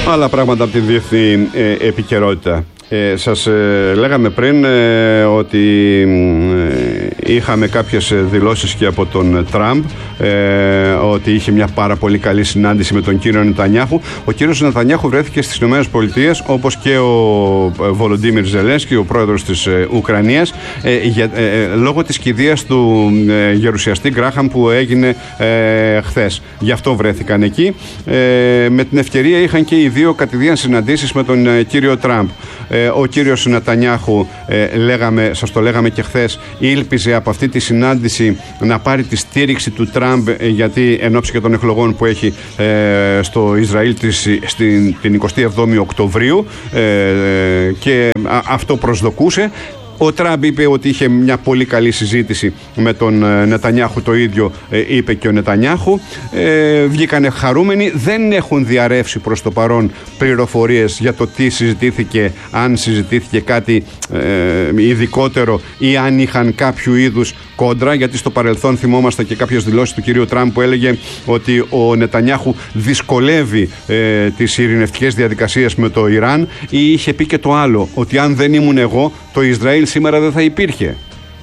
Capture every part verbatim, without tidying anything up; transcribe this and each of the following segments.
Άλλα πράγματα από τη διεθνή ε, επικαιρότητα. Ε, σας ε, λέγαμε πριν ε, ότι ε, είχαμε κάποιες δηλώσεις και από τον Τραμπ ε, ότι είχε μια πάρα πολύ καλή συνάντηση με τον κύριο Νετανιάχου. Ο κύριος Νετανιάχου βρέθηκε στις ΗΠΑ, όπως και ο Βολοντίμιρ Ζελένσκι, ο πρόεδρος της ε, Ουκρανίας, ε, για, ε, λόγω της κηδείας του ε, γερουσιαστή Γκράχαμ που έγινε ε, χθες. Γι' αυτό βρέθηκαν εκεί. Ε, με την ευκαιρία είχαν και οι δύο κατηδίαν συναντήσεις με τον ε, κύριο Τραμπ. Ο κύριος Νετανιάχου, ε, λέγαμε, σας το λέγαμε και χθες, ήλπιζε από αυτή τη συνάντηση να πάρει τη στήριξη του Τραμπ, ε, γιατί εν ώψη και των εκλογών που έχει ε, στο Ισραήλ της, στην, την εικοστή εβδόμη Οκτωβρίου ε, και α, αυτό προσδοκούσε. Ο Τραμπ είπε ότι είχε μια πολύ καλή συζήτηση με τον Νετανιάχου, το ίδιο ε, είπε και ο Νετανιάχου. Ε, βγήκανε χαρούμενοι, δεν έχουν διαρρεύσει προς το παρόν πληροφορίες για το τι συζητήθηκε, αν συζητήθηκε κάτι ε, ειδικότερο ή αν είχαν κάποιο είδους κόντρα, γιατί στο παρελθόν θυμόμαστε και κάποιες δηλώσεις του κυρίου Τραμπ που έλεγε ότι ο Νετανιάχου δυσκολεύει ε, τις ειρηνευτικές διαδικασίες με το Ιράν, ή είχε πει και το άλλο, ότι αν δεν ήμουν εγώ, το Ισραήλ σήμερα δεν θα υπήρχε.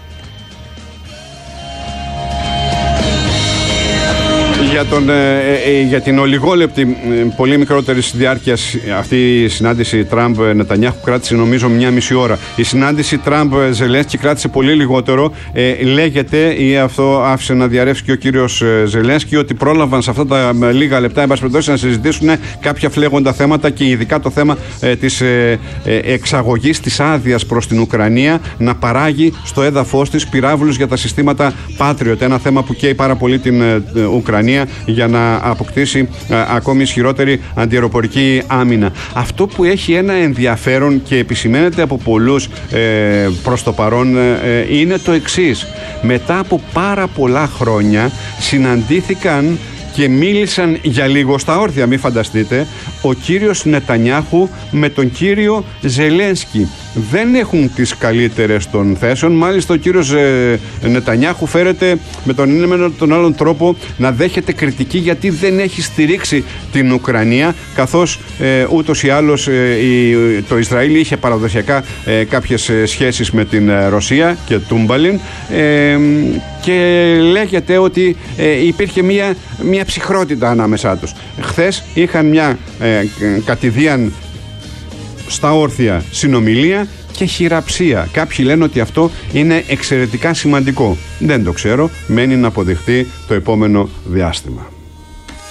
Για, τον, ε, ε, για την ολιγόλεπτη, ε, πολύ μικρότερη διάρκεια αυτή η συνάντηση Τραμπ-Νετανιάχου κράτησε νομίζω μια μισή ώρα. Η συνάντηση Τραμπ-Ζελένσκι κράτησε πολύ λιγότερο. Ε, λέγεται, ή αυτό άφησε να διαρρεύσει και ο κύριος Ζελένσκι, ότι πρόλαβαν σε αυτά τα λίγα λεπτά, εν πάση περιπτώσει, να συζητήσουν κάποια φλέγοντα θέματα και ειδικά το θέμα ε, της ε, ε, εξαγωγής της άδειας προς την Ουκρανία να παράγει στο έδαφος της πυράβλους για τα συστήματα Patriot. Ένα θέμα που καίει πάρα πολύ την ε, Ουκρανία για να αποκτήσει α, ακόμη ισχυρότερη αντιαεροπορική άμυνα. Αυτό που έχει ένα ενδιαφέρον και επισημαίνεται από πολλούς ε, προς το παρόν ε, είναι το εξής. Μετά από πάρα πολλά χρόνια συναντήθηκαν και μίλησαν για λίγο στα όρθια, μην φανταστείτε, ο κύριος Νετανιάχου με τον κύριο Ζελένσκι. Δεν έχουν τις καλύτερες των θέσεων. Μάλιστα ο κύριος ε, Νετανιάχου φέρεται με τον ένα με τον άλλον τρόπο να δέχεται κριτική, γιατί δεν έχει στηρίξει την Ουκρανία, καθώς ε, ούτως ή άλλως ε, η, το Ισραήλ είχε παραδοσιακά ε, κάποιες ε, σχέσεις με την ε, Ρωσία και Τούμπαλιν, ε, και λέγεται ότι ε, υπήρχε μια, μια ψυχρότητα ανάμεσά τους. Χθες είχαν μια ε, κατηδίαν στα όρθια συνομιλία και χειραψία. Κάποιοι λένε ότι αυτό είναι εξαιρετικά σημαντικό. Δεν το ξέρω, μένει να αποδειχθεί το επόμενο διάστημα.